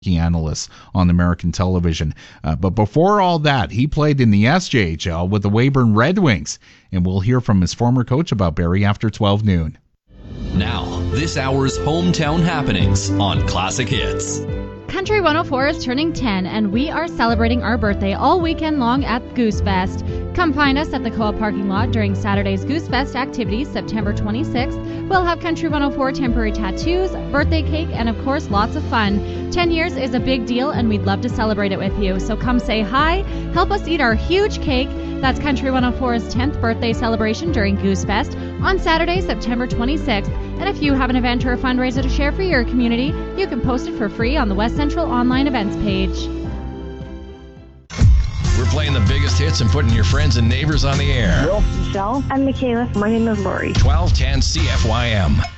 analyst on American television. But before all that, he played in the SJHL with the Weyburn Red Wings. And we'll hear from his former coach about Barrie after 12 noon. Now, this hour's hometown happenings on Classic Hits. Country 104 is turning 10, and we are celebrating our birthday all weekend long at Goose Fest. Come find us at the Co-op parking lot during Saturday's Goose Fest activities, September 26th. We'll have Country 104 temporary tattoos, birthday cake, and of course, lots of fun. 10 years is a big deal, and we'd love to celebrate it with you. So come say hi, help us eat our huge cake. That's Country 104's 10th birthday celebration during Goose Fest on Saturday, September 26th. And if you have an event or a fundraiser to share for your community, you can post it for free on the West Central online events page. We're playing the biggest hits and putting your friends and neighbors on the air. Michelle. I'm Michaela. My name is Lori. 1210 CFYM.